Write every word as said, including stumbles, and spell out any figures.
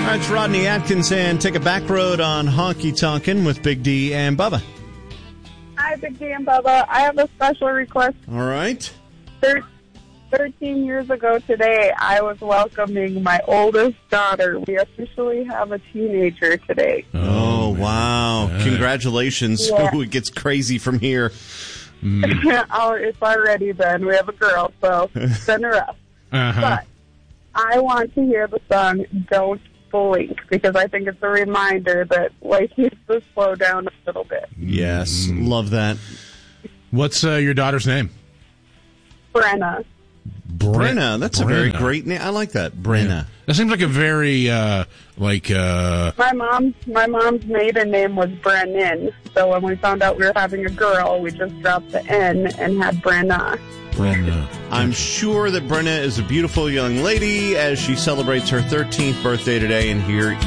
right, it's Rodney Atkins, and take a back road on Honky Tonkin' with Big D and Bubba. Hi, Big D and Bubba. I have a special request. All right. Thir- Thirteen years ago today, I was welcoming my oldest daughter. We officially have a teenager today. Oh, wow. Yeah. Congratulations. Yeah. Ooh, it gets crazy from here. Mm. Oh, it's already been. We have a girl, so send her up. Uh-huh. But I want to hear the song Don't Blink, because I think it's a reminder that life needs to slow down a little bit. Yes, mm. love that. What's uh, your daughter's name? Brenna. Brenna, that's Brenna. a very great name. I like that, Brenna. Yeah. That seems like a very, uh, like, uh... My mom, my mom's maiden name was Brennan, so when we found out we were having a girl, we just dropped the N and had Brenna. Brenna. I'm sure that Brenna is a beautiful young lady as she celebrates her thirteenth birthday today, and here